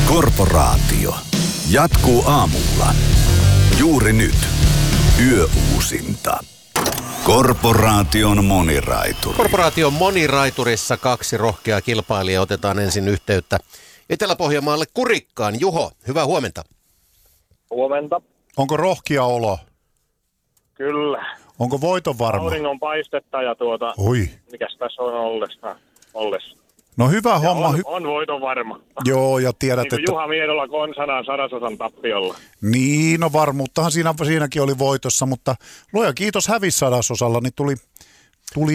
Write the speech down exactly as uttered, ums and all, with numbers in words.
Korporaatio jatkuu aamulla. Juuri nyt. Yöuusinta. Korporaation moniraituri. Korporaation moniraiturissa kaksi rohkeaa kilpailijaa. Otetaan ensin yhteyttä Etelä-Pohjanmaalle Kurikkaan. Juho, hyvää huomenta. Huomenta. Onko rohkia olo? Kyllä. Onko voiton varma? Auringon paistetta ja tuota, Oi. mikäs tässä on ollessa? ollessa. No hyvä homma. On, Hy- on voiton varma. Joo, ja tiedät, Niin kuin että... Juha Miedolla konsanaan sadasosan tappiolla. Niin, no varmuuttahan siinä, siinäkin oli voitossa, mutta luoja kiitos hävis sadasosalla, niin tuli, tuli